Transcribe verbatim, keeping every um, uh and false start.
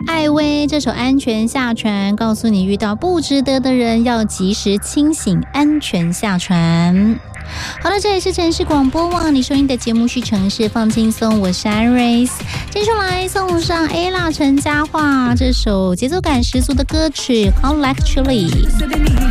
艾薇这首《安全下船》告诉你，遇到不值得的人要及时清醒，安全下船。好了，这里是城市广播网，你收听的节目是城市放轻松，我是 Iris。接下来送上 Ella 陈嘉桦这首节奏感十足的歌曲《How Actually》。